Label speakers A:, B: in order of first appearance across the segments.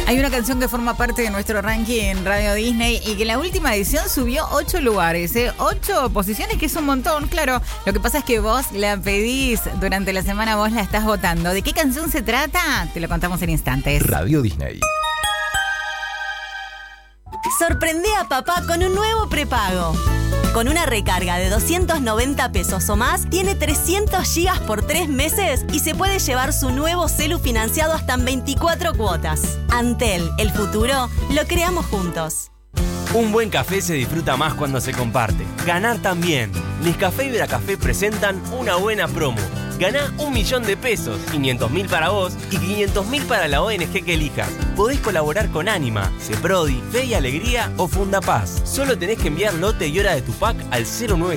A: Hay una canción que forma parte de nuestro ranking en Radio Disney y que en la última edición subió 8 lugares, 8 posiciones, que es un montón, claro. Lo que pasa es que vos la pedís durante la semana, vos la estás votando. ¿De qué canción se trata? Te lo contamos en instantes.
B: Radio Disney.
C: Sorprende a papá con un nuevo prepago. Con una recarga de 290 pesos o más, tiene 300 gigas por 3 meses y se puede llevar su nuevo celu financiado hasta en 24 cuotas. Antel, el futuro, lo creamos juntos.
D: Un buen café se disfruta más cuando se comparte. Ganar también. Nescafé y Veracafé presentan una buena promo. Ganá 1.000.000 de pesos, 500.000 para vos y 500.000 para la ONG que elijas. Podés colaborar con Anima, Ceprodi, Fe y Alegría o Fundapaz. Solo tenés que enviar lote y hora de tu pack al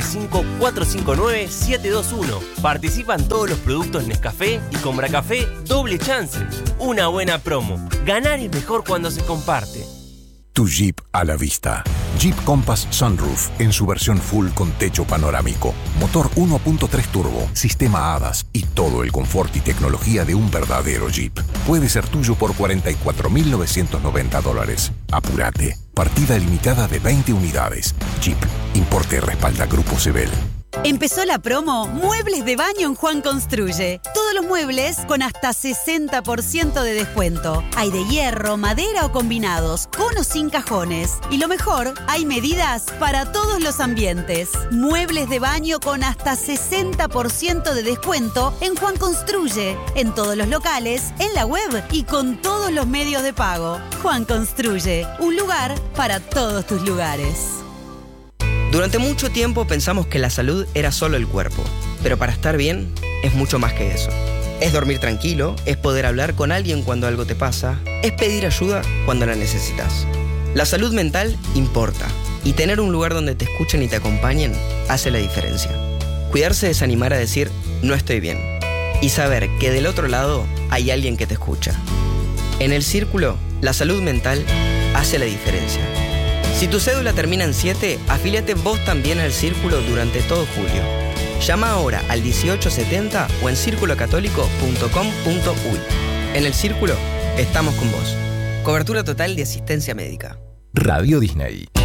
D: 095-459-721. Participan todos los productos Nescafé y con Veracafé doble chance. Una buena promo. Ganar es mejor cuando se comparte.
B: Tu Jeep a la vista. Jeep Compass Sunroof en su versión full con techo panorámico. Motor 1.3 turbo, sistema HADAS y todo el confort y tecnología de un verdadero Jeep. Puede ser tuyo por $44.990. Apúrate. Partida limitada de 20 unidades. Jeep. Importe y respalda Grupo Sebel.
E: Empezó la promo Muebles de Baño en Juan Construye. Todos los muebles con hasta 60% de descuento. Hay de hierro, madera o combinados, con o sin cajones. Y lo mejor, hay medidas para todos los ambientes. Muebles de baño con hasta 60% de descuento en Juan Construye. En todos los locales, en la web y con todos los medios de pago. Juan Construye, un lugar para todos tus lugares.
F: Durante mucho tiempo pensamos que la salud era solo el cuerpo, pero para estar bien es mucho más que eso. Es dormir tranquilo, es poder hablar con alguien cuando algo te pasa, es pedir ayuda cuando la necesitas. La salud mental importa, y tener un lugar donde te escuchen y te acompañen hace la diferencia. Cuidarse es animar a decir, no estoy bien, y saber que del otro lado hay alguien que te escucha. En el Círculo, la salud mental hace la diferencia. Si tu cédula termina en 7, afíliate vos también al Círculo durante todo julio. Llama ahora al 1870 o en circulocatólico.com.uy. En el Círculo, estamos con vos. Cobertura total de asistencia médica.
B: Radio Disney.